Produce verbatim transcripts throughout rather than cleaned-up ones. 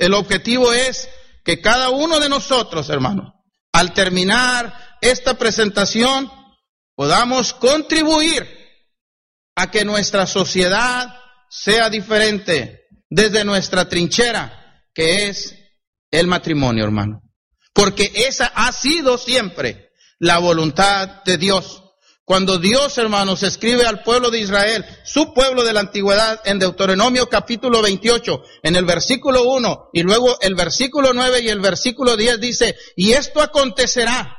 el objetivo es que cada uno de nosotros, hermanos, al terminar esta presentación, podamos contribuir a que nuestra sociedad sea diferente desde nuestra trinchera, que es el matrimonio, hermano. Porque esa ha sido siempre la voluntad de Dios. Cuando Dios, hermanos, escribe al pueblo de Israel, su pueblo de la antigüedad, en Deuteronomio capítulo veintiocho, en el versículo uno, y luego el versículo nueve y el versículo diez dice, y esto acontecerá,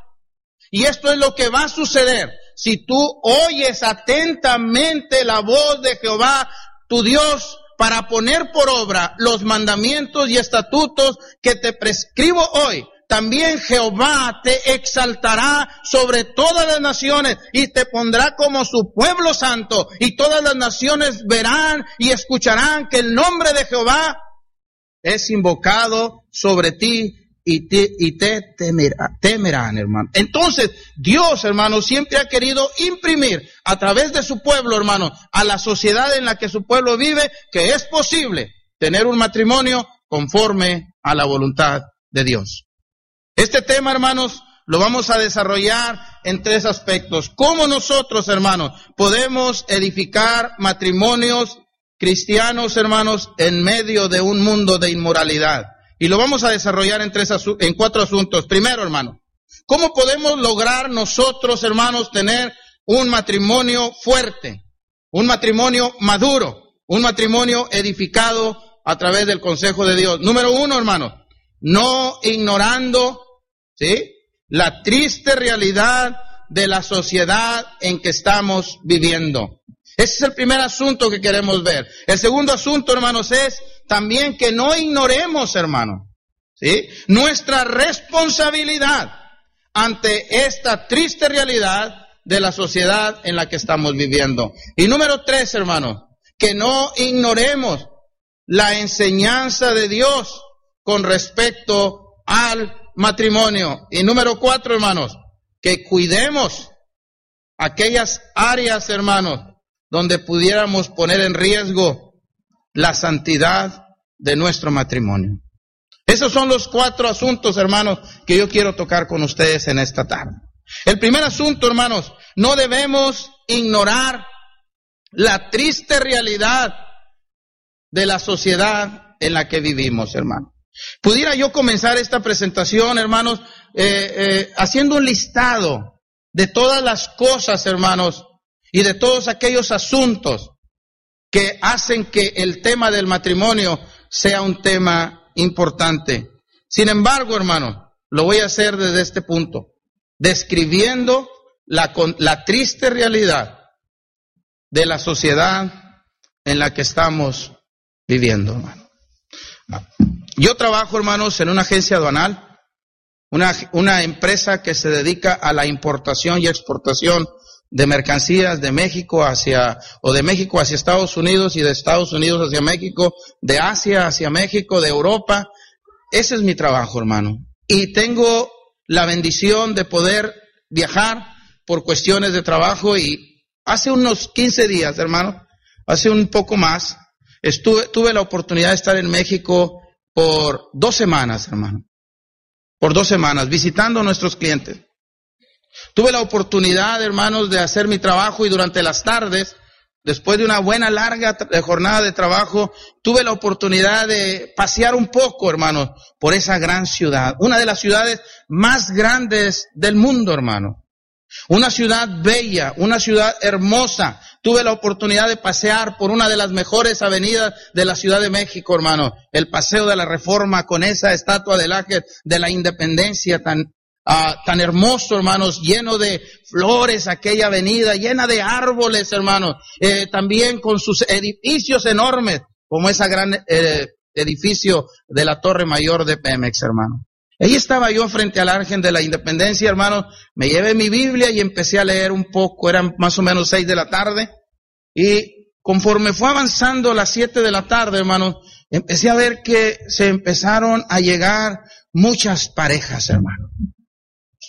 y esto es lo que va a suceder, si tú oyes atentamente la voz de Jehová, tu Dios, para poner por obra los mandamientos y estatutos que te prescribo hoy. También Jehová te exaltará sobre todas las naciones y te pondrá como su pueblo santo, y todas las naciones verán y escucharán que el nombre de Jehová es invocado sobre ti y te, y te temerá, temerán, hermano. Entonces, Dios, hermano, siempre ha querido imprimir a través de su pueblo, hermano, a la sociedad en la que su pueblo vive, que es posible tener un matrimonio conforme a la voluntad de Dios. Este tema, hermanos, lo vamos a desarrollar en tres aspectos. ¿Cómo nosotros, hermanos, podemos edificar matrimonios cristianos, hermanos, en medio de un mundo de inmoralidad? Y lo vamos a desarrollar en tres asu- en cuatro asuntos. Primero, hermano, ¿cómo podemos lograr nosotros, hermanos, tener un matrimonio fuerte, un matrimonio maduro, un matrimonio edificado a través del consejo de Dios? Número uno, hermano, no ignorando, ¿sí?, la triste realidad de la sociedad en que estamos viviendo. Ese es el primer asunto que queremos ver. El segundo asunto, hermanos, es también que no ignoremos, hermano, ¿sí?, nuestra responsabilidad ante esta triste realidad de la sociedad en la que estamos viviendo. Y número tres, hermano, que no ignoremos la enseñanza de Dios con respecto al matrimonio. Y número cuatro, hermanos, que cuidemos aquellas áreas, hermanos, donde pudiéramos poner en riesgo la santidad de nuestro matrimonio. Esos son los cuatro asuntos, hermanos, que yo quiero tocar con ustedes en esta tarde. El primer asunto, hermanos, no debemos ignorar la triste realidad de la sociedad en la que vivimos, hermano. Pudiera yo comenzar esta presentación, hermanos, eh, eh, haciendo un listado de todas las cosas, hermanos, y de todos aquellos asuntos que hacen que el tema del matrimonio sea un tema importante. Sin embargo, hermano, lo voy a hacer desde este punto, describiendo la, la triste realidad de la sociedad en la que estamos viviendo, hermano. Yo trabajo, hermanos, en una agencia aduanal, una, una empresa que se dedica a la importación y exportación de mercancías de México hacia, o de México hacia Estados Unidos y de Estados Unidos hacia México, de Asia hacia México, de Europa. Ese es mi trabajo, hermano. Y tengo la bendición de poder viajar por cuestiones de trabajo, y hace unos quince días, hermano, hace un poco más, estuve, tuve la oportunidad de estar en México por dos semanas, hermano. Por dos semanas, visitando a nuestros clientes. Tuve la oportunidad, hermanos, de hacer mi trabajo, y durante las tardes, después de una buena larga jornada de trabajo, tuve la oportunidad de pasear un poco, hermanos, por esa gran ciudad. Una de las ciudades más grandes del mundo, hermano. Una ciudad bella, una ciudad hermosa. Tuve la oportunidad de pasear por una de las mejores avenidas de la Ciudad de México, hermano. El Paseo de la Reforma, con esa estatua del Ángel de la Independencia tan, uh, tan hermoso, hermanos, lleno de flores, aquella avenida, llena de árboles, hermanos. Eh, también con sus edificios enormes, como ese gran eh, edificio de la Torre Mayor de Pemex, hermano. Ahí estaba yo frente al Ángel de la Independencia, hermano. Me llevé mi Biblia y empecé a leer un poco. Eran más o menos seis de la tarde. Y conforme fue avanzando las siete de la tarde, hermano, empecé a ver que se empezaron a llegar muchas parejas, hermano.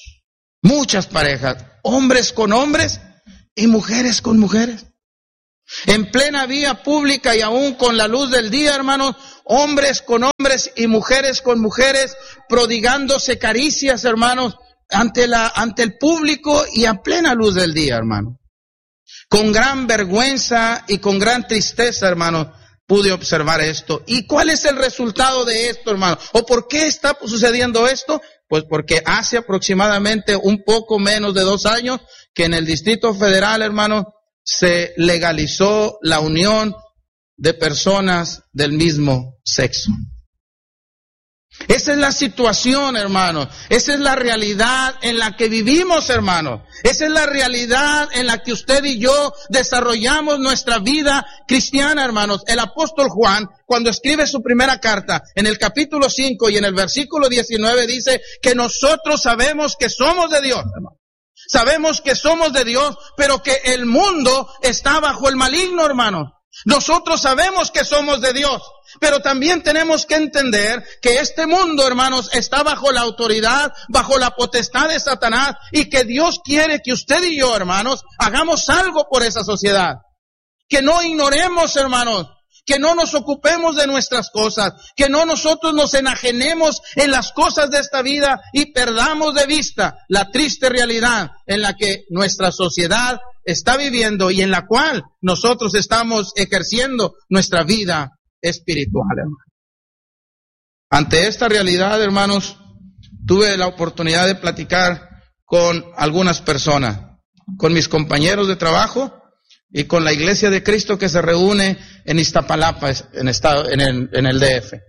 Muchas parejas. Hombres con hombres y mujeres con mujeres. En plena vía pública y aún con la luz del día, hermanos, hombres con hombres y mujeres con mujeres, prodigándose caricias, hermanos, ante la, ante el público y a plena luz del día, hermanos. Con gran vergüenza y con gran tristeza, hermanos, pude observar esto. ¿Y cuál es el resultado de esto, hermano? ¿O por qué está sucediendo esto? Pues porque hace aproximadamente un poco menos de dos años que en el Distrito Federal, hermano, se legalizó la unión de personas del mismo sexo. Esa es la situación, hermano. Esa es la realidad en la que vivimos, hermano. Esa es la realidad en la que usted y yo desarrollamos nuestra vida cristiana, hermanos. El apóstol Juan, cuando escribe su primera carta, en el capítulo cinco y en el versículo diecinueve, dice que nosotros sabemos que somos de Dios, hermano. Sabemos que somos de Dios, pero que el mundo está bajo el maligno, hermano. Nosotros sabemos que somos de Dios, pero también tenemos que entender que este mundo, hermanos, está bajo la autoridad, bajo la potestad de Satanás, y que Dios quiere que usted y yo, hermanos, hagamos algo por esa sociedad. Que no ignoremos, hermanos, que no nos ocupemos de nuestras cosas, que no nosotros nos enajenemos en las cosas de esta vida y perdamos de vista la triste realidad en la que nuestra sociedad está viviendo y en la cual nosotros estamos ejerciendo nuestra vida espiritual, hermano. Ante esta realidad, hermanos, tuve la oportunidad de platicar con algunas personas, con mis compañeros de trabajo y con la Iglesia de Cristo que se reúne en Iztapalapa, en, estado, en, el, en el D F.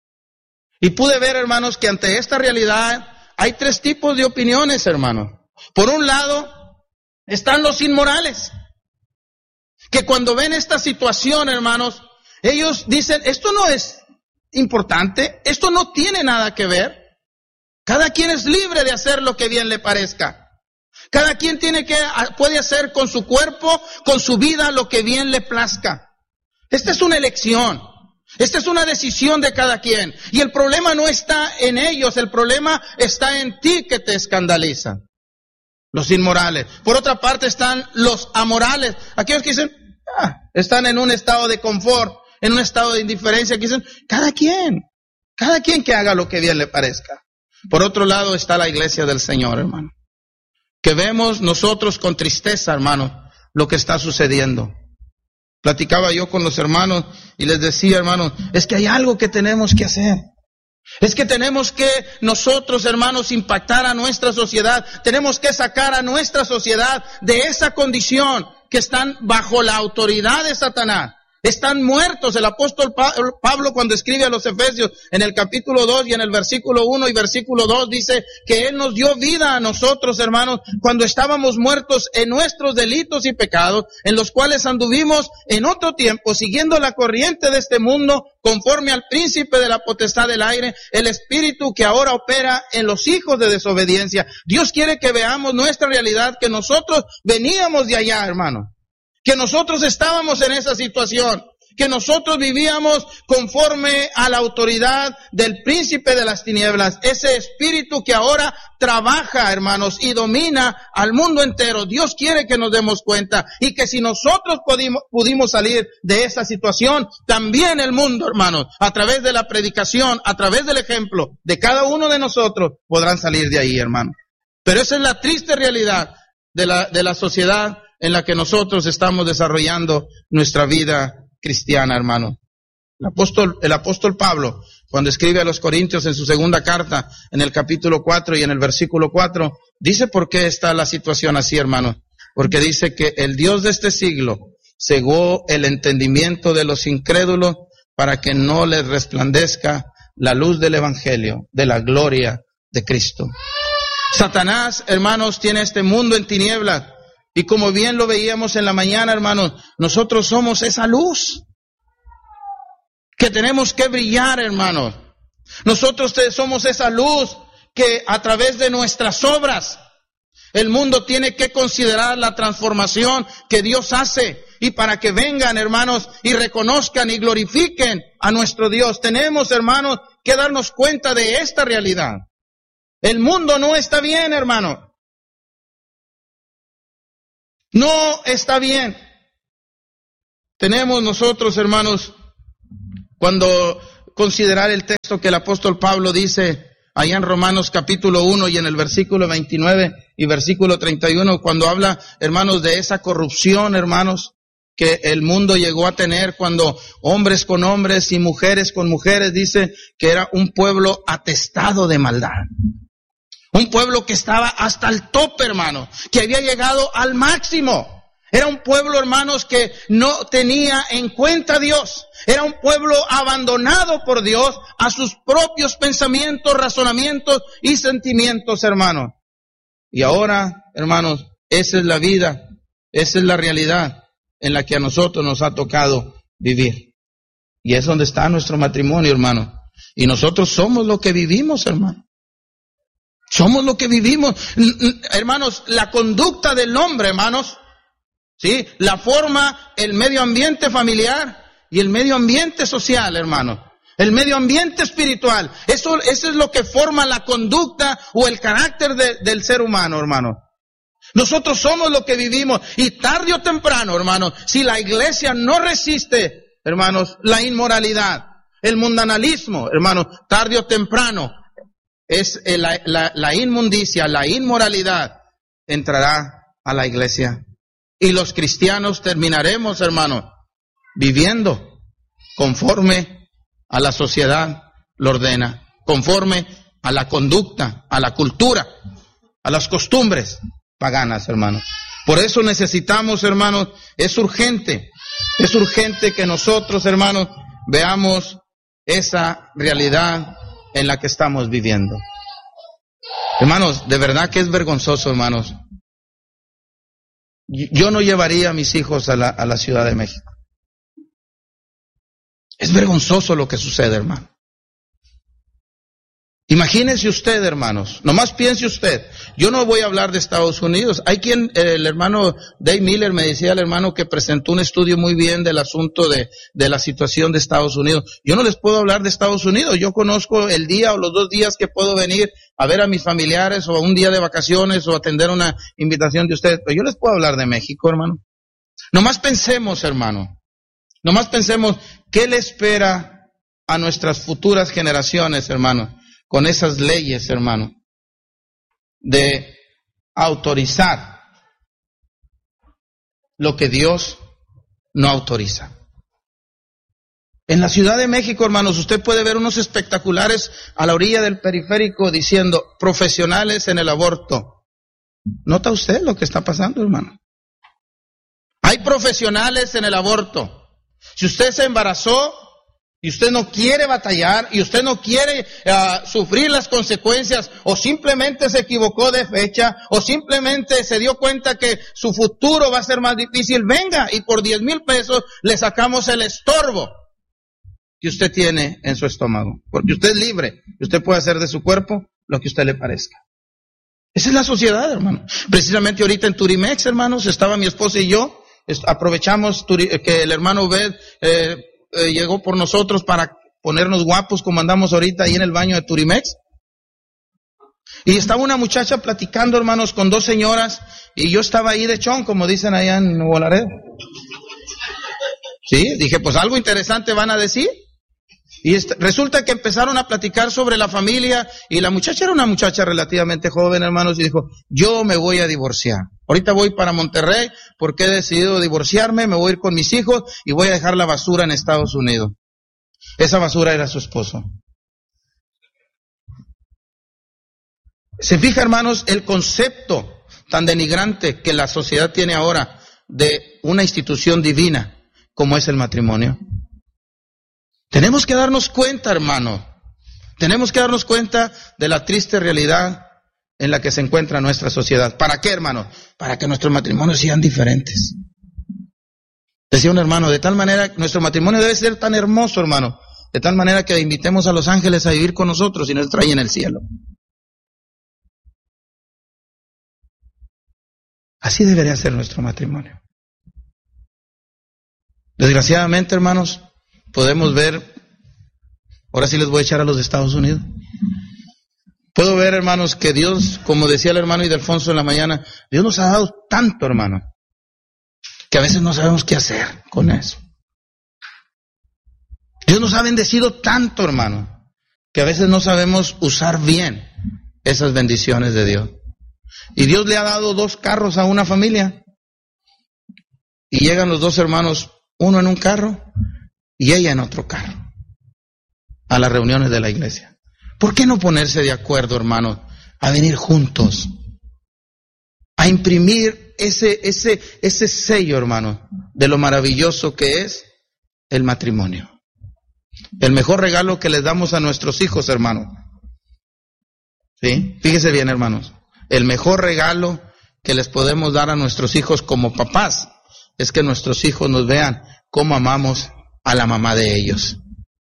Y pude ver, hermanos, que ante esta realidad hay tres tipos de opiniones, hermanos. Por un lado, están los inmorales, que cuando ven esta situación, hermanos, ellos dicen, esto no es importante, esto no tiene nada que ver. Cada quien es libre de hacer lo que bien le parezca. Cada quien tiene que, puede hacer con su cuerpo, con su vida, lo que bien le plazca. Esta es una elección. Esta es una decisión de cada quien. Y el problema no está en ellos, el problema está en ti que te escandaliza. Los inmorales. Por otra parte están los amorales. Aquellos que dicen, ah, están en un estado de confort, en un estado de indiferencia, que dicen, cada quien, cada quien que haga lo que bien le parezca. Por otro lado está la iglesia del Señor, hermano. Que vemos nosotros con tristeza, hermano, lo que está sucediendo. Platicaba yo con los hermanos y les decía, hermanos, es que hay algo que tenemos que hacer. Es que tenemos que nosotros, hermanos, impactar a nuestra sociedad. Tenemos que sacar a nuestra sociedad de esa condición que están bajo la autoridad de Satanás. Están muertos. El apóstol Pablo, cuando escribe a los Efesios en el capítulo dos y en el versículo uno y versículo dos, dice que Él nos dio vida a nosotros, hermanos, cuando estábamos muertos en nuestros delitos y pecados, en los cuales anduvimos en otro tiempo, siguiendo la corriente de este mundo, conforme al príncipe de la potestad del aire, el espíritu que ahora opera en los hijos de desobediencia. Dios quiere que veamos nuestra realidad, que nosotros veníamos de allá, hermano. Que nosotros estábamos en esa situación, que nosotros vivíamos conforme a la autoridad del príncipe de las tinieblas, ese espíritu que ahora trabaja, hermanos, y domina al mundo entero. Dios quiere que nos demos cuenta y que si nosotros pudimos, pudimos salir de esa situación, también el mundo, hermanos, a través de la predicación, a través del ejemplo de cada uno de nosotros, podrán salir de ahí, hermano. Pero esa es la triste realidad de la, de la sociedad en la que nosotros estamos desarrollando nuestra vida cristiana, hermano. El apóstol, el apóstol Pablo, cuando escribe a los Corintios en su segunda carta, en el capítulo cuatro y en el versículo cuatro, dice por qué está la situación así, hermano. Porque dice que el Dios de este siglo cegó el entendimiento de los incrédulos para que no les resplandezca la luz del evangelio, de la gloria de Cristo. Satanás, hermanos, tiene este mundo en tinieblas. Y como bien lo veíamos en la mañana, hermanos, nosotros somos esa luz que tenemos que brillar, hermanos. Nosotros somos esa luz que a través de nuestras obras el mundo tiene que considerar la transformación que Dios hace. Y para que vengan, hermanos, y reconozcan y glorifiquen a nuestro Dios, tenemos, hermanos, que darnos cuenta de esta realidad. El mundo no está bien, hermano. No está bien. tenemos nosotros, hermanos, cuando considerar el texto que el apóstol Pablo dice allá en Romanos capítulo uno y en el versículo veintinueve y versículo treinta y uno, cuando habla, hermanos, de esa corrupción, hermanos, que el mundo llegó a tener cuando hombres con hombres y mujeres con mujeres, dice que era un pueblo atestado de maldad. Un pueblo que estaba hasta el tope, hermano, que había llegado al máximo. Era un pueblo, hermanos, que no tenía en cuenta a Dios. Era un pueblo abandonado por Dios a sus propios pensamientos, razonamientos y sentimientos, hermanos. Y ahora, hermanos, esa es la vida, esa es la realidad en la que a nosotros nos ha tocado vivir. Y es donde está nuestro matrimonio, hermano. Y nosotros somos lo que vivimos, hermano. Somos lo que vivimos. Hermanos, la conducta del hombre, hermanos, ¿sí? La forma, el medio ambiente familiar y el medio ambiente social, hermano. El medio ambiente espiritual. Eso, eso es lo que forma la conducta o el carácter de, del ser humano, hermano. Nosotros somos lo que vivimos. Y tarde o temprano, hermano, si la iglesia no resiste, hermanos, la inmoralidad, el mundanalismo, hermano, tarde o temprano, es la, la, la inmundicia, la inmoralidad, entrará a la iglesia. Y los cristianos terminaremos, hermano, viviendo conforme a la sociedad lo ordena, conforme a la conducta, a la cultura, a las costumbres paganas, hermanos. Por eso necesitamos, hermanos, es urgente, es urgente que nosotros, hermanos, veamos esa realidad en la que estamos viviendo. Hermanos, de verdad que es vergonzoso, hermanos. Yo no llevaría a mis hijos a la, a la Ciudad de México. Es vergonzoso lo que sucede, hermano. Imagínese usted, hermanos, nomás piense usted, yo no voy a hablar de Estados Unidos. Hay quien, el hermano Dave Miller me decía, el hermano que presentó un estudio muy bien del asunto de, de la situación de Estados Unidos. Yo no les puedo hablar de Estados Unidos, yo conozco el día o los dos días que puedo venir a ver a mis familiares o un día de vacaciones o atender una invitación de ustedes, pero yo les puedo hablar de México, hermano. Nomás pensemos, hermano, nomás pensemos, ¿qué le espera a nuestras futuras generaciones, hermano? Con esas leyes, hermano, de autorizar lo que Dios no autoriza. En la Ciudad de México, hermanos, usted puede ver unos espectaculares a la orilla del periférico diciendo profesionales en el aborto. ¿Nota usted lo que está pasando, hermano? Hay profesionales en el aborto. Si usted se embarazó y usted no quiere batallar y usted no quiere uh, sufrir las consecuencias, o simplemente se equivocó de fecha, o simplemente se dio cuenta que su futuro va a ser más difícil, venga y por diez mil pesos le sacamos el estorbo que usted tiene en su estómago, porque usted es libre y usted puede hacer de su cuerpo lo que a usted le parezca. Esa es la sociedad, hermano. Precisamente ahorita en Turimex, hermanos, estaba mi esposa y yo, aprovechamos que el hermano Obed eh, Eh, llegó por nosotros para ponernos guapos como andamos ahorita ahí en el baño de Turimex. Y estaba una muchacha platicando, hermanos, con dos señoras, y yo estaba ahí de chon, como dicen allá en Nuevo Laredo. Sí, dije, pues algo interesante van a decir. Y este, resulta que empezaron a platicar sobre la familia, y la muchacha era una muchacha relativamente joven, hermanos, y dijo, yo me voy a divorciar. Ahorita voy para Monterrey porque he decidido divorciarme, me voy a ir con mis hijos y voy a dejar la basura en Estados Unidos. Esa basura era su esposo. Se fija, hermanos, el concepto tan denigrante que la sociedad tiene ahora de una institución divina como es el matrimonio. Tenemos que darnos cuenta, hermano, tenemos que darnos cuenta de la triste realidad en la que se encuentra nuestra sociedad. ¿Para qué, hermano? Para que nuestros matrimonios sean diferentes. Decía un hermano, de tal manera, nuestro matrimonio debe ser tan hermoso, hermano, de tal manera que invitemos a los ángeles a vivir con nosotros y nos traen el cielo. Así debería ser nuestro matrimonio. Desgraciadamente, hermanos, podemos ver, ahora sí les voy a echar a los de Estados Unidos. Puedo ver, hermanos, que Dios, como decía el hermano Ildefonso en la mañana, Dios nos ha dado tanto, hermano, que a veces no sabemos qué hacer con eso. Dios nos ha bendecido tanto, hermano, que a veces no sabemos usar bien esas bendiciones de Dios. Y Dios le ha dado dos carros a una familia. Y llegan los dos hermanos, uno en un carro y ella en otro carro, a las reuniones de la iglesia. ¿Por qué no ponerse de acuerdo, hermanos, a venir juntos, a imprimir ese, ese, ese sello, hermano, de lo maravilloso que es el matrimonio? El mejor regalo que les damos a nuestros hijos, hermano. ¿Sí? Fíjese bien, hermanos. El mejor regalo que les podemos dar a nuestros hijos como papás es que nuestros hijos nos vean cómo amamos a la mamá de ellos.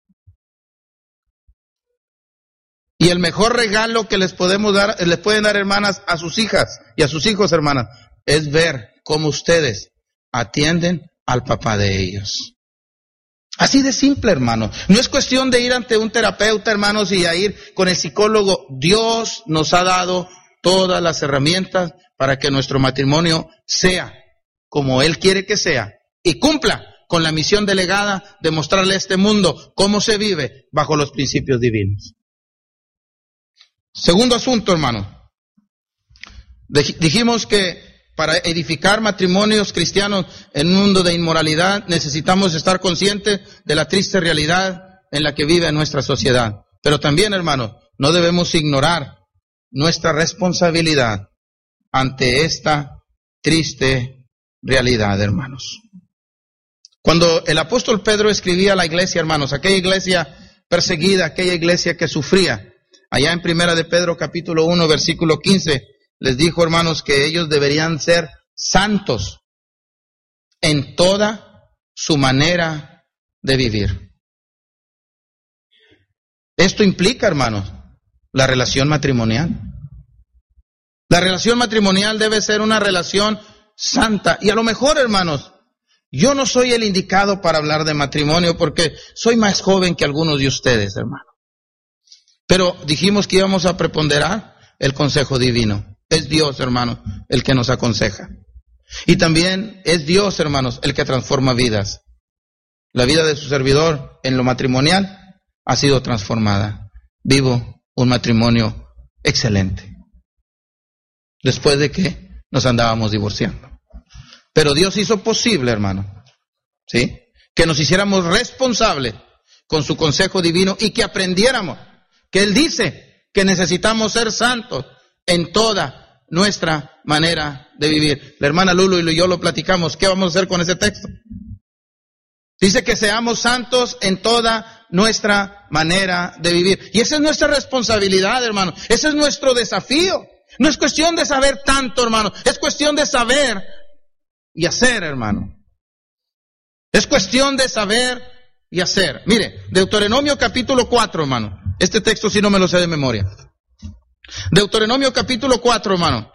Y el mejor regalo que les podemos dar, les pueden dar, hermanas, a sus hijas y a sus hijos, hermanas, es ver cómo ustedes atienden al papá de ellos. Así de simple, hermano. No es cuestión de ir ante un terapeuta, hermanos, y a ir con el psicólogo. Dios nos ha dado todas las herramientas para que nuestro matrimonio sea como Él quiere que sea y cumpla con la misión delegada de mostrarle a este mundo cómo se vive bajo los principios divinos. Segundo asunto, hermano. Dijimos que para edificar matrimonios cristianos en un mundo de inmoralidad necesitamos estar conscientes de la triste realidad en la que vive nuestra sociedad. Pero también, hermano, no debemos ignorar nuestra responsabilidad ante esta triste realidad, hermanos. Cuando el apóstol Pedro escribía a la iglesia, hermanos, aquella iglesia perseguida, aquella iglesia que sufría, allá en Primera de Pedro capítulo uno, versículo quince, les dijo, hermanos, que ellos deberían ser santos en toda su manera de vivir. Esto implica, hermanos, la relación matrimonial. La relación matrimonial debe ser una relación santa. Y a lo mejor, hermanos, yo no soy el indicado para hablar de matrimonio porque soy más joven que algunos de ustedes, hermano. Pero dijimos que íbamos a preponderar el consejo divino. Es Dios, hermanos, el que nos aconseja. Y también es Dios, hermanos, el que transforma vidas. La vida de su servidor en lo matrimonial ha sido transformada. Vivo un matrimonio excelente. Después de que nos andábamos divorciando. Pero Dios hizo posible, hermano, ¿sí?, que nos hiciéramos responsables con su consejo divino y que aprendiéramos que Él dice que necesitamos ser santos en toda nuestra manera de vivir. La hermana Lulu y yo lo platicamos. ¿Qué vamos a hacer con ese texto? Dice que seamos santos en toda nuestra manera de vivir. Y esa es nuestra responsabilidad, hermano. Ese es nuestro desafío. No es cuestión de saber tanto, hermano. Es cuestión de saber y hacer, hermano. Es cuestión de saber y hacer. Mire, Deuteronomio capítulo cuatro, hermano. Este texto sí no me lo sé de memoria. Deuteronomio capítulo cuatro, hermano.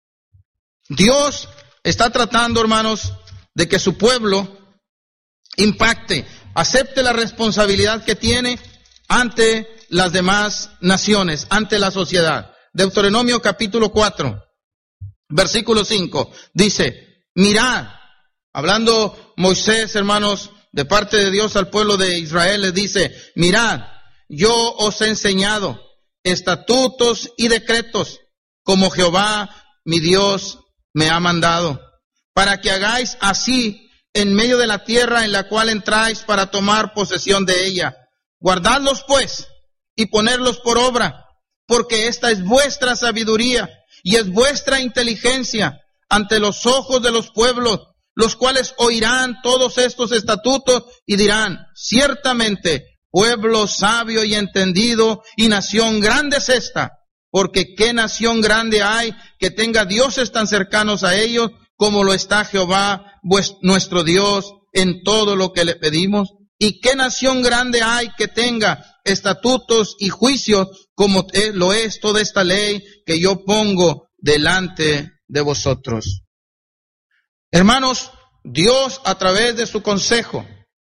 Dios está tratando, hermanos, de que su pueblo impacte, acepte la responsabilidad que tiene ante las demás naciones, ante la sociedad. Deuteronomio capítulo cuatro, versículo cinco, dice, mirad, hablando Moisés, hermanos, de parte de Dios al pueblo de Israel, les dice, mirad, yo os he enseñado estatutos y decretos, como Jehová mi Dios me ha mandado, para que hagáis así en medio de la tierra en la cual entráis para tomar posesión de ella. Guardadlos pues y ponerlos por obra, porque esta es vuestra sabiduría y es vuestra inteligencia ante los ojos de los pueblos, los cuales oirán todos estos estatutos y dirán, ciertamente, pueblo sabio y entendido y nación grande es esta, porque qué nación grande hay que tenga dioses tan cercanos a ellos como lo está Jehová, pues, nuestro Dios, en todo lo que le pedimos. Y qué nación grande hay que tenga estatutos y juicios como lo es toda esta ley que yo pongo delante de vosotros. Hermanos, Dios a través de su consejo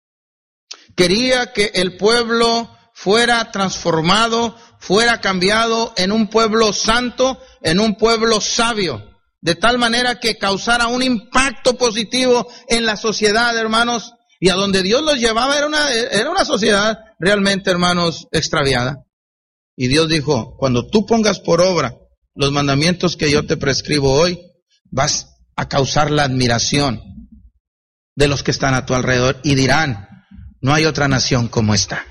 quería que el pueblo fuera transformado, fuera cambiado en un pueblo santo, en un pueblo sabio, de tal manera que causara un impacto positivo en la sociedad, hermanos, Y a donde Dios los llevaba era una, era una sociedad realmente, hermanos, extraviada. Y Dios dijo, cuando tú pongas por obra los mandamientos que yo te prescribo hoy, vas a causar la admiración de los que están a tu alrededor y dirán, no hay otra nación como esta.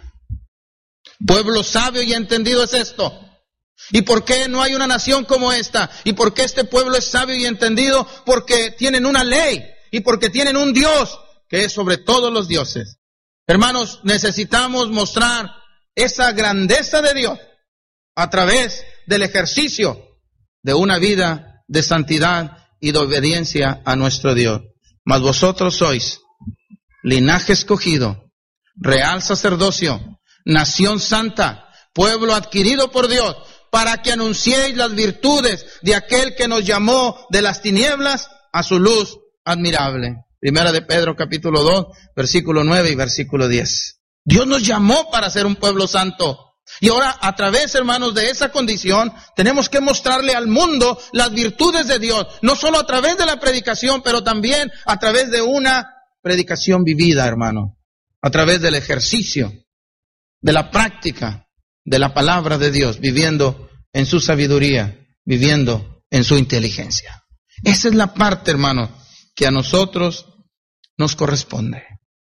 Pueblo sabio y entendido es esto. ¿Y por qué no hay una nación como esta? ¿Y por qué este pueblo es sabio y entendido? Porque tienen una ley y porque tienen un Dios que es sobre todos los dioses. Hermanos, necesitamos mostrar esa grandeza de Dios a través del ejercicio de una vida de santidad y de obediencia a nuestro Dios. Mas vosotros sois linaje escogido, real sacerdocio, nación santa, pueblo adquirido por Dios, para que anunciéis las virtudes de aquel que nos llamó de las tinieblas a su luz admirable. Primera de Pedro capítulo dos, versículo nueve y versículo diez. Dios nos llamó para ser un pueblo santo. Y ahora, a través, hermanos, de esa condición, tenemos que mostrarle al mundo las virtudes de Dios. No solo a través de la predicación, pero también a través de una predicación vivida, hermano. A través del ejercicio, de la práctica de la palabra de Dios, viviendo en su sabiduría, viviendo en su inteligencia. Esa es la parte, hermano, que a nosotros nos corresponde.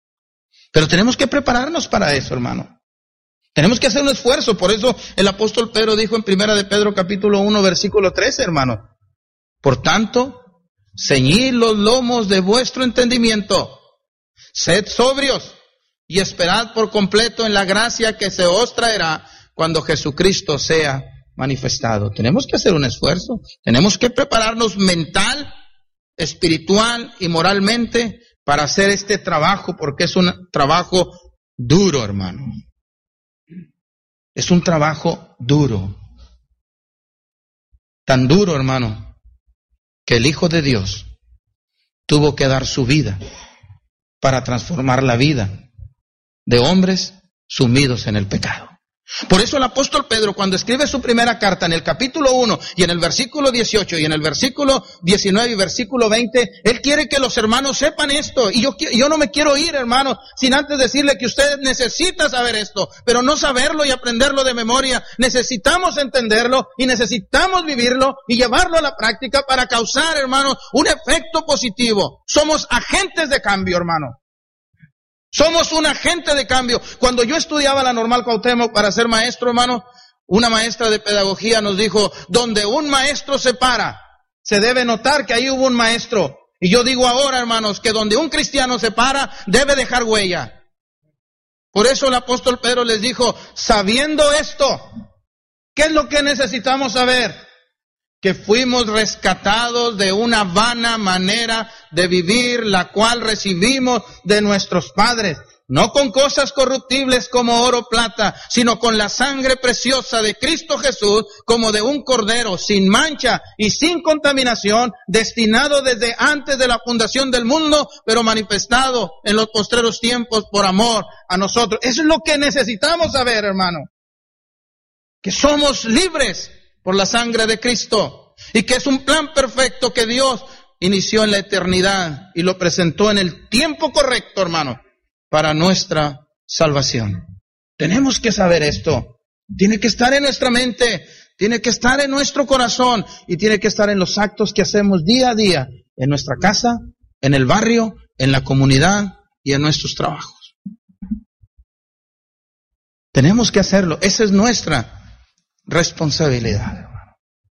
Pero tenemos que prepararnos para eso, hermano. Tenemos que hacer un esfuerzo. Por eso el apóstol Pedro dijo en Primera de Pedro capítulo uno, versículo trece, hermano. Por tanto, ceñid los lomos de vuestro entendimiento, sed sobrios y esperad por completo en la gracia que se os traerá cuando Jesucristo sea manifestado. Tenemos que hacer un esfuerzo. Tenemos que prepararnos mental, espiritual y moralmente para hacer este trabajo, porque es un trabajo duro, hermano. Es un trabajo duro. Tan duro, hermano, que el Hijo de Dios tuvo que dar su vida para transformar la vida de hombres sumidos en el pecado. Por eso el apóstol Pedro, cuando escribe su primera carta en el capítulo uno y en el versículo dieciocho y en el versículo diecinueve y versículo veinte, él quiere que los hermanos sepan esto. Y yo, yo no me quiero ir, hermano, sin antes decirle que usted necesita saber esto, pero no saberlo y aprenderlo de memoria. Necesitamos entenderlo y necesitamos vivirlo y llevarlo a la práctica para causar, hermano, un efecto positivo. Somos agentes de cambio, hermano. Somos un agente de cambio. Cuando yo estudiaba la Normal Cuauhtémoc para ser maestro, hermano, una maestra de pedagogía nos dijo, donde un maestro se para, se debe notar que ahí hubo un maestro. Y yo digo ahora, hermanos, que donde un cristiano se para, debe dejar huella. Por eso el apóstol Pedro les dijo, sabiendo esto, ¿qué es lo que necesitamos saber? Que fuimos rescatados de una vana manera de vivir, la cual recibimos de nuestros padres, no con cosas corruptibles como oro o plata, sino con la sangre preciosa de Cristo Jesús, como de un cordero, sin mancha y sin contaminación, destinado desde antes de la fundación del mundo, pero manifestado en los postreros tiempos por amor a nosotros. Eso es lo que necesitamos saber, hermano. Que somos libres por la sangre de Cristo, y que es un plan perfecto que Dios inició en la eternidad y lo presentó en el tiempo correcto, hermano, para nuestra salvación. Tenemos que saber esto. Tiene que estar en nuestra mente, tiene que estar en nuestro corazón y tiene que estar en los actos que hacemos día a día, en nuestra casa, en el barrio, en la comunidad y en nuestros trabajos. Tenemos que hacerlo. Esa es nuestra responsabilidad, hermano.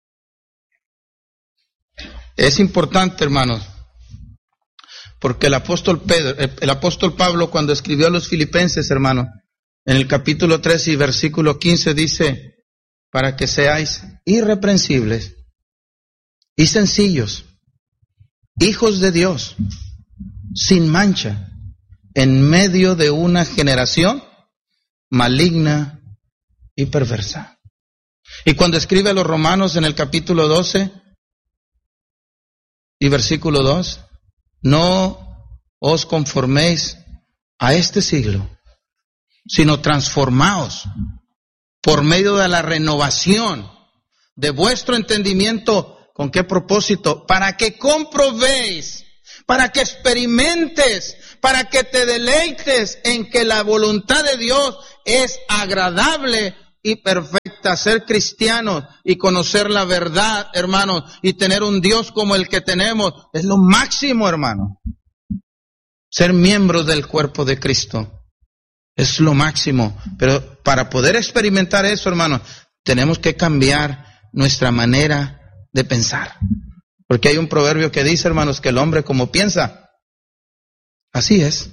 Es importante, hermanos, porque el apóstol Pedro, el, el apóstol Pablo, cuando escribió a los filipenses, hermano, en el capítulo tres y versículo quince dice, para que seáis irreprensibles y sencillos, hijos de Dios, sin mancha, en medio de una generación maligna y perversa. Y cuando escribe a los romanos en el capítulo doce y versículo dos, no os conforméis a este siglo, sino transformaos por medio de la renovación de vuestro entendimiento. ¿Con qué propósito? Para que comprobéis, para que experimentes, para que te deleites en que la voluntad de Dios es agradable y perfecta. Ser cristianos y conocer la verdad, hermanos, y tener un Dios como el que tenemos, es lo máximo, hermano. Ser miembros del cuerpo de Cristo es lo máximo. Pero para poder experimentar eso, hermanos, tenemos que cambiar nuestra manera de pensar. Porque hay un proverbio que dice, hermanos, que el hombre como piensa, así es.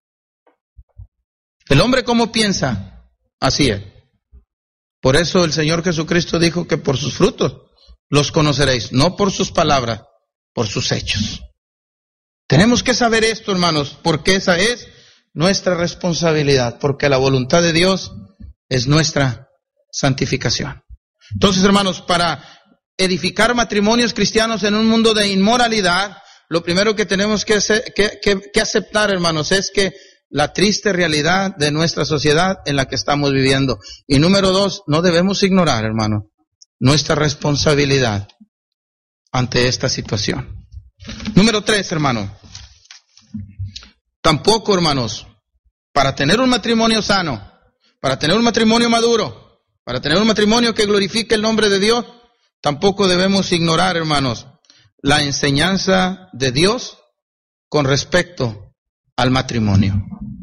El hombre como piensa, así es. Por eso el Señor Jesucristo dijo que por sus frutos los conoceréis, no por sus palabras, por sus hechos. Tenemos que saber esto, hermanos, porque esa es nuestra responsabilidad, porque la voluntad de Dios es nuestra santificación. Entonces, hermanos, para edificar matrimonios cristianos en un mundo de inmoralidad, lo primero que tenemos que, hacer, que, que, que aceptar, hermanos, es que la triste realidad de nuestra sociedad en la que estamos viviendo. Y número dos, no debemos ignorar, hermano, nuestra responsabilidad ante esta situación. Número tres, hermano, tampoco, hermanos, para tener un matrimonio sano, para tener un matrimonio maduro, para tener un matrimonio que glorifique el nombre de Dios, tampoco debemos ignorar, hermanos, la enseñanza de Dios con respecto al matrimonio.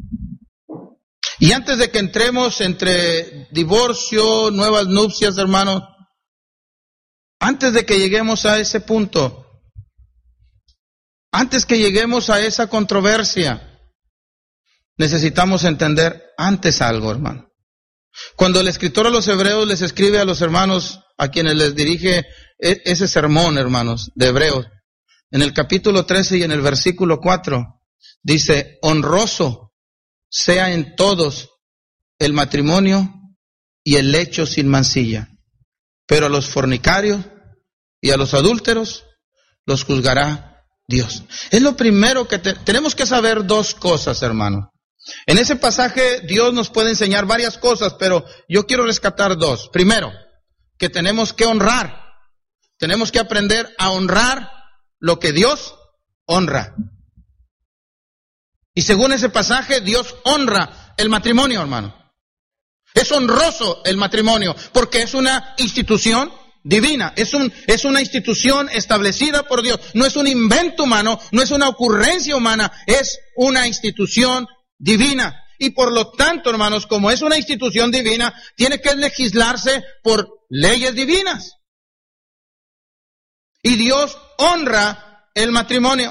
Y antes de que entremos entre divorcio, nuevas nupcias, hermanos, antes de que lleguemos a ese punto, antes que lleguemos a esa controversia, necesitamos entender antes algo, hermano. Cuando el escritor a los hebreos les escribe a los hermanos a quienes les dirige ese sermón, hermanos, de Hebreos, en el capítulo trece y en el versículo cuatro, dice, honroso sea en todos el matrimonio y el lecho sin mancilla, pero a los fornicarios y a los adúlteros los juzgará Dios. Es lo primero que te, tenemos que saber dos cosas, hermano. En ese pasaje Dios nos puede enseñar varias cosas, pero yo quiero rescatar dos. Primero, que tenemos que honrar. Tenemos que aprender a honrar lo que Dios honra. Y según ese pasaje, Dios honra el matrimonio, hermano. Es honroso el matrimonio, porque es una institución divina, es un, es una institución establecida por Dios. No es un invento humano, no es una ocurrencia humana, es una institución divina. Y por lo tanto, hermanos, como es una institución divina, tiene que legislarse por leyes divinas. Y Dios honra el matrimonio.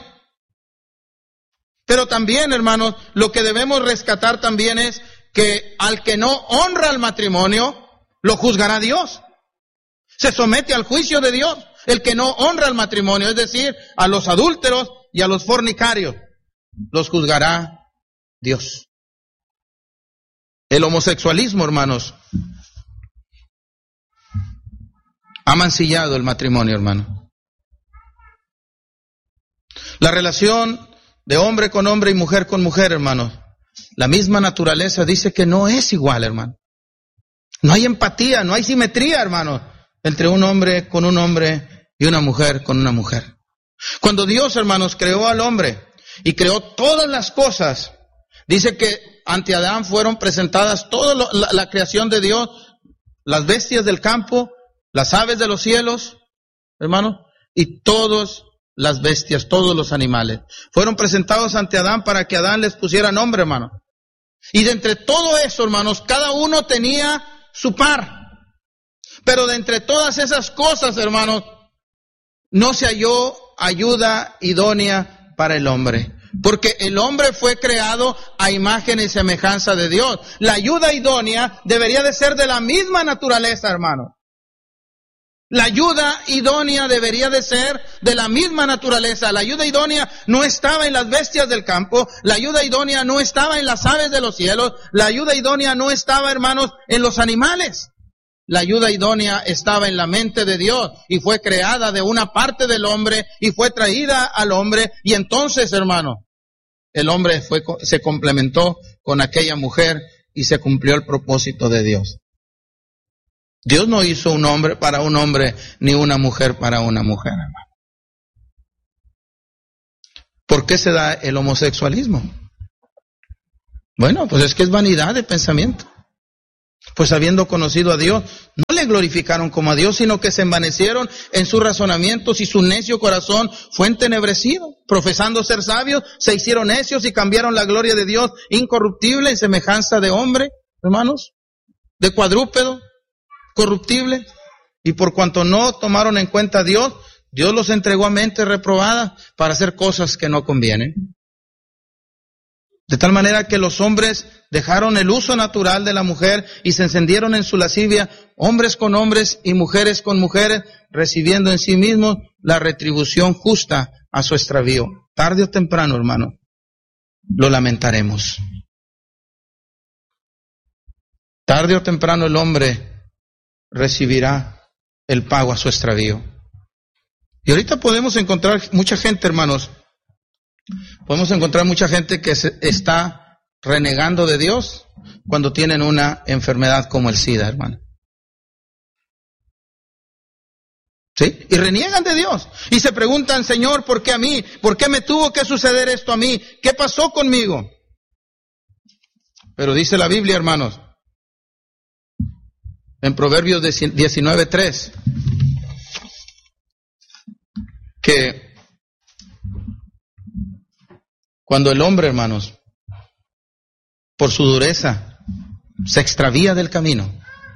Pero también, hermanos, lo que debemos rescatar también es que al que no honra el matrimonio, lo juzgará Dios. Se somete al juicio de Dios. El que no honra el matrimonio, es decir, a los adúlteros y a los fornicarios, los juzgará Dios. El homosexualismo, hermanos, ha mancillado el matrimonio, hermano. La relación de hombre con hombre y mujer con mujer, hermano, la misma naturaleza dice que no es igual, hermano. No hay empatía, no hay simetría, hermano, entre un hombre con un hombre y una mujer con una mujer. Cuando Dios, hermanos, creó al hombre y creó todas las cosas, dice que ante Adán fueron presentadas toda lo, la, la creación de Dios, las bestias del campo, las aves de los cielos, hermano, y todos las bestias, todos los animales. Fueron presentados ante Adán para que Adán les pusiera nombre, hermano. Y de entre todo eso, hermanos, cada uno tenía su par. Pero de entre todas esas cosas, hermanos, no se halló ayuda idónea para el hombre. Porque el hombre fue creado a imagen y semejanza de Dios. La ayuda idónea debería de ser de la misma naturaleza, hermano. La ayuda idónea debería de ser de la misma naturaleza. La ayuda idónea no estaba en las bestias del campo. La ayuda idónea no estaba en las aves de los cielos. La ayuda idónea no estaba, hermanos, en los animales. La ayuda idónea estaba en la mente de Dios y fue creada de una parte del hombre y fue traída al hombre. Y entonces, hermano, el hombre fue, se complementó con aquella mujer y se cumplió el propósito de Dios. Dios no hizo un hombre para un hombre, ni una mujer para una mujer, hermano. ¿Por qué se da el homosexualismo? Bueno, pues es que es vanidad de pensamiento. Pues habiendo conocido a Dios, no le glorificaron como a Dios, sino que se envanecieron en sus razonamientos y su necio corazón fue entenebrecido. Profesando ser sabios, se hicieron necios y cambiaron la gloria de Dios incorruptible en semejanza de hombre, hermanos, de cuadrúpedo, corruptible. Y por cuanto no tomaron en cuenta a Dios, Dios los entregó a mente reprobada para hacer cosas que no convienen. De tal manera que los hombres dejaron el uso natural de la mujer y se encendieron en su lascivia, hombres con hombres y mujeres con mujeres, recibiendo en sí mismos la retribución justa a su extravío. Tarde o temprano, hermano, lo lamentaremos. Tarde o temprano el hombre recibirá el pago a su extravío. Y ahorita podemos encontrar mucha gente, hermanos, podemos encontrar mucha gente que se está renegando de Dios cuando tienen una enfermedad como el SIDA, hermano. ¿Sí? Y reniegan de Dios. Y se preguntan, Señor, ¿por qué a mí? ¿Por qué me tuvo que suceder esto a mí? ¿Qué pasó conmigo? Pero dice la Biblia, hermanos, en Proverbios diecinueve tres, que cuando el hombre, hermanos, por su dureza, se extravía del camino,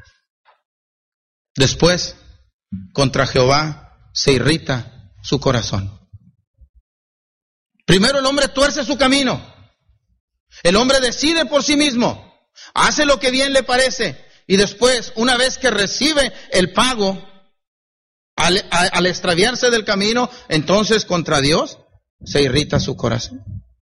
después, contra Jehová, se irrita su corazón. Primero el hombre tuerce su camino. El hombre decide por sí mismo, hace lo que bien le parece, y después, una vez que recibe el pago, al, al extraviarse del camino, entonces contra Dios, se irrita su corazón.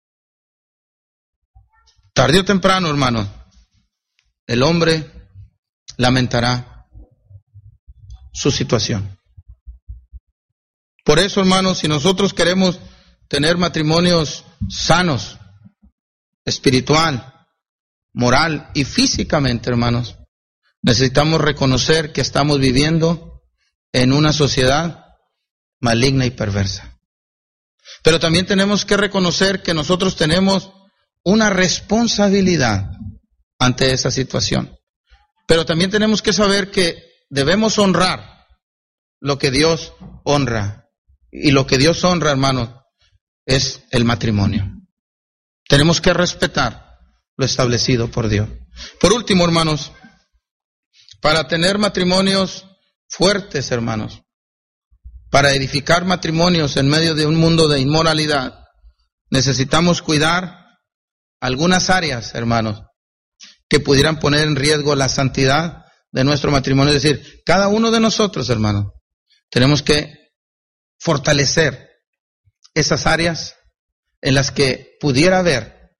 Tarde o temprano, hermano, el hombre lamentará su situación. Por eso, hermanos, si nosotros queremos tener matrimonios sanos, espiritual, moral y físicamente, hermanos, necesitamos reconocer que estamos viviendo en una sociedad maligna y perversa. Pero también tenemos que reconocer que nosotros tenemos una responsabilidad ante esa situación. Pero también tenemos que saber que debemos honrar lo que Dios honra. Y lo que Dios honra, hermanos, es el matrimonio. Tenemos que respetar lo establecido por Dios. Por último, hermanos, para tener matrimonios fuertes, hermanos, para edificar matrimonios en medio de un mundo de inmoralidad, necesitamos cuidar algunas áreas, hermanos, que pudieran poner en riesgo la santidad de nuestro matrimonio. Es decir, cada uno de nosotros, hermanos, tenemos que fortalecer esas áreas en las que pudiera haber,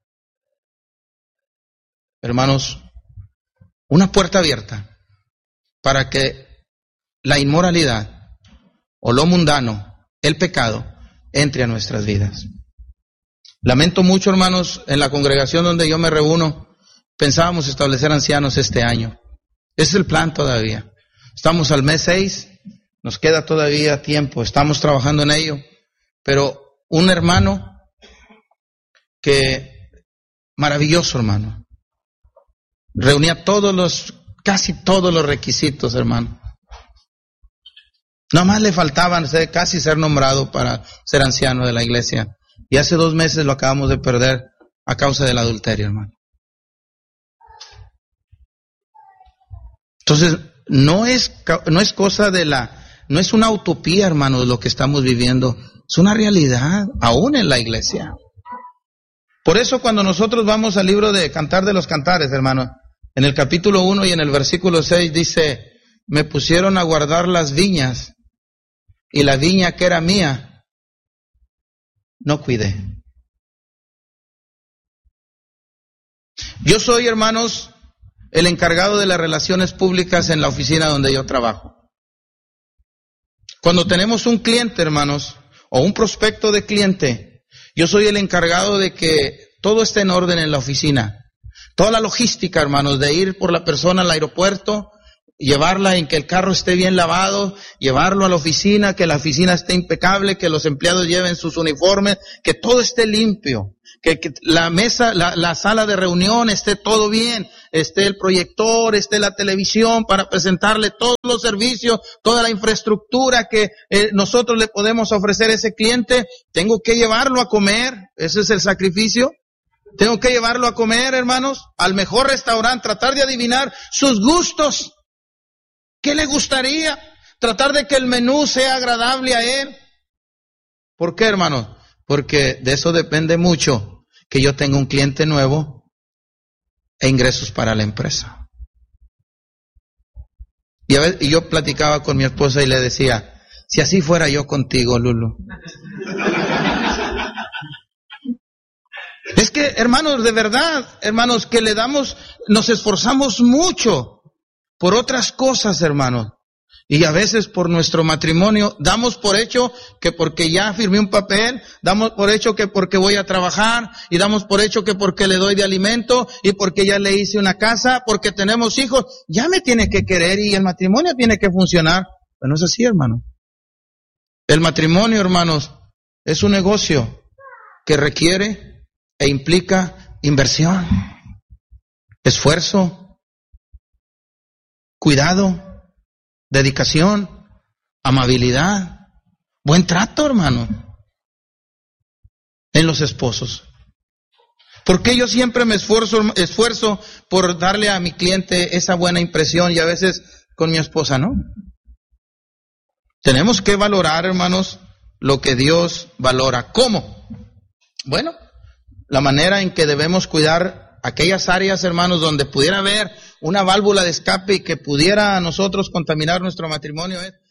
hermanos, una puerta abierta para que la inmoralidad o lo mundano, el pecado, entre a nuestras vidas. Lamento mucho, hermanos, en la congregación donde yo me reúno, pensábamos establecer ancianos este año. Ese es el plan todavía. Estamos al mes seis, nos queda todavía tiempo, estamos trabajando en ello. Pero un hermano que, maravilloso hermano, reunía todos los, casi todos los requisitos, hermano. Nomás le faltaban ser, casi ser nombrado para ser anciano de la iglesia. Y hace dos meses lo acabamos de perder a causa del adulterio, hermano. Entonces, no es, no es cosa de la, no es una utopía, hermano, lo que estamos viviendo. Es una realidad, aún en la iglesia. Por eso cuando nosotros vamos al libro de Cantar de los Cantares, hermano, en el capítulo uno y en el versículo seis dice, me pusieron a guardar las viñas, y la viña que era mía, no cuidé. Yo soy, hermanos, el encargado de las relaciones públicas en la oficina donde yo trabajo. Cuando tenemos un cliente, hermanos, o un prospecto de cliente, yo soy el encargado de que todo esté en orden en la oficina. Toda la logística, hermanos, de ir por la persona al aeropuerto, llevarla en que el carro esté bien lavado, llevarlo a la oficina, que la oficina esté impecable, que los empleados lleven sus uniformes, que todo esté limpio, que, que la mesa, la, la sala de reunión esté todo bien, esté el proyector, esté la televisión para presentarle todos los servicios, toda la infraestructura que eh, nosotros le podemos ofrecer a ese cliente. Tengo que llevarlo a comer, ese es el sacrificio. Tengo que llevarlo a comer, hermanos, al mejor restaurante, tratar de adivinar sus gustos. ¿Qué le gustaría? Tratar de que el menú sea agradable a él. ¿Por qué, hermanos? Porque de eso depende mucho que yo tenga un cliente nuevo e ingresos para la empresa. Y, a veces, y yo platicaba con mi esposa y le decía, si así fuera yo contigo, Lulu. Es que, hermanos, de verdad, hermanos, que le damos, nos esforzamos mucho por otras cosas, hermanos. Y a veces por nuestro matrimonio damos por hecho que porque ya firmé un papel, damos por hecho que porque voy a trabajar, y damos por hecho que porque le doy de alimento, y porque ya le hice una casa, porque tenemos hijos, ya me tiene que querer y el matrimonio tiene que funcionar. Pero no es así, hermano. El matrimonio, hermanos, es un negocio que requiere e implica inversión, esfuerzo, cuidado, dedicación, amabilidad, buen trato, hermano, en los esposos. Porque yo siempre me esfuerzo, esfuerzo por darle a mi cliente esa buena impresión, y a veces con mi esposa, ¿no? Tenemos que valorar, hermanos, lo que Dios valora. ¿Cómo? Bueno, la manera en que debemos cuidar aquellas áreas, hermanos, donde pudiera haber una válvula de escape y que pudiera a nosotros contaminar nuestro matrimonio es